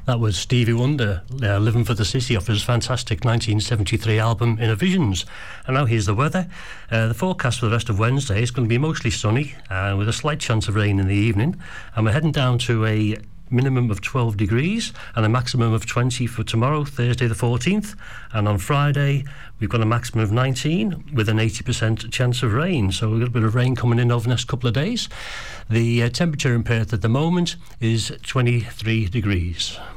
That was Stevie Wonder, Living for the City, off his fantastic 1973 album Inner Visions. And now here's the weather. The forecast for the rest of Wednesday is going to be mostly sunny, with a slight chance of rain in the evening. And we're heading down to a minimum of 12 degrees and a maximum of 20 for tomorrow, Thursday the 14th. And on Friday, we've got a maximum of 19 with an 80% chance of rain. So we've got a bit of rain coming in over the next couple of days. The temperature in Perth at the moment is 23 degrees.